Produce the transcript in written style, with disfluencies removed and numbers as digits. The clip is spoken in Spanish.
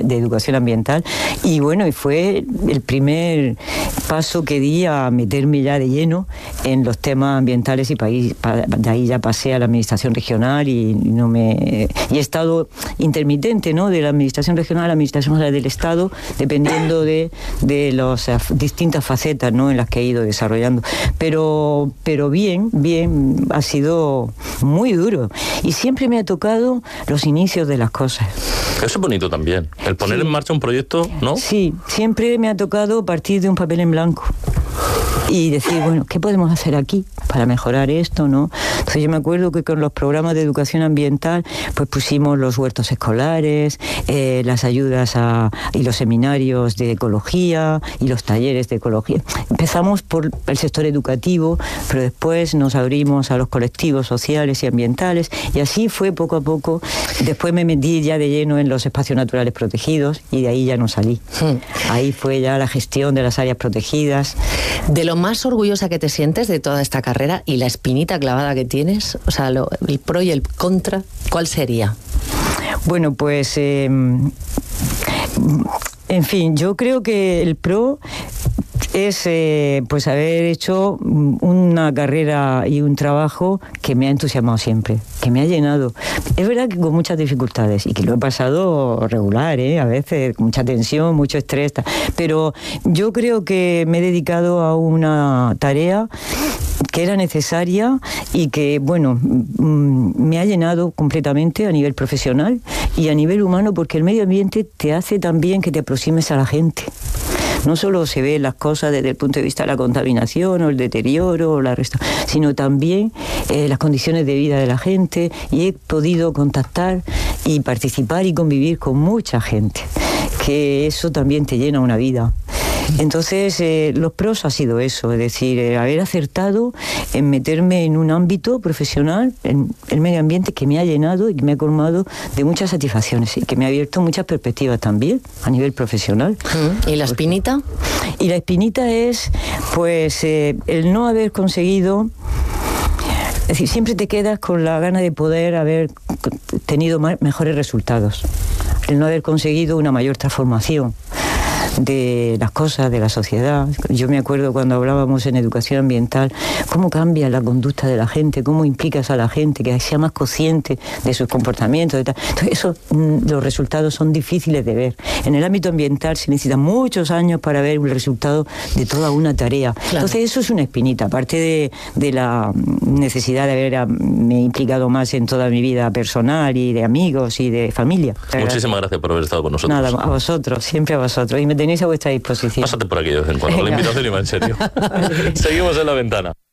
de educación ambiental, y bueno, y fue el primer paso que di a meterme ya de lleno en los temas ambientales y país. De ahí ya pasé a la administración regional y he estado intermitente, ¿no?, de la administración regional a la administración general del Estado, dependiendo de las distintas facetas, ¿no?, en las que he ido desarrollando. Pero bien, ha sido muy duro. Y siempre me ha tocado los inicios de las cosas. Eso es bonito también, el poner en marcha un proyecto, ¿no? Sí, siempre me ha tocado partir de un papel en blanco y decir, bueno, ¿qué podemos hacer aquí para mejorar esto, no? Entonces yo me acuerdo que con los programas de educación ambiental pues pusimos los huertos escolares, las ayudas y los seminarios de ecología y los talleres de ecología. Empezamos por el sector educativo, pero después nos abrimos a los colectivos sociales y ambientales, y así fue poco a poco. Después me metí ya de lleno en los espacios naturales protegidos y de ahí ya no salí. Ahí fue ya la gestión de las áreas protegidas. De lo más orgullosa que te sientes de toda esta carrera y la espinita clavada que tienes, o sea, el pro y el contra, ¿cuál sería? Bueno, pues en fin, yo creo que el pro es pues haber hecho una carrera y un trabajo que me ha entusiasmado siempre, que me ha llenado. Es verdad que con muchas dificultades y que lo he pasado regular, a veces con mucha tensión, mucho estrés, pero yo creo que me he dedicado a una tarea que era necesaria y que, bueno, me ha llenado completamente a nivel profesional y a nivel humano, porque el medio ambiente te hace también que te aproximes a la gente. No solo se ven las cosas desde el punto de vista de la contaminación o el deterioro o sino también las condiciones de vida de la gente, y he podido contactar y participar y convivir con mucha gente, que eso también te llena una vida. Entonces, los pros ha sido eso, es decir, haber acertado en meterme en un ámbito profesional, en el medio ambiente, que me ha llenado y que me ha colmado de muchas satisfacciones y que me ha abierto muchas perspectivas también a nivel profesional. ¿Y la espinita? Y la espinita es, pues, el no haber conseguido... Es decir, siempre te quedas con la gana de poder haber tenido mejores resultados, el no haber conseguido una mayor transformación de las cosas, de la sociedad. Yo me acuerdo cuando hablábamos en educación ambiental, cómo cambia la conducta de la gente, cómo implicas a la gente, que sea más consciente de sus comportamientos. Entonces, eso, los resultados son difíciles de ver. En el ámbito ambiental se necesitan muchos años para ver un resultado de toda una tarea. Claro. Entonces, eso es una espinita, aparte de la necesidad de haberme implicado más en toda mi vida personal y de amigos y de familia. Muchísimas gracias por haber estado con nosotros. Nada, a vosotros, siempre a vosotros. Y me tenéis a vuestra disposición. Pásate por aquí de vez en cuando. La invitación iba en serio. Seguimos en La Ventana.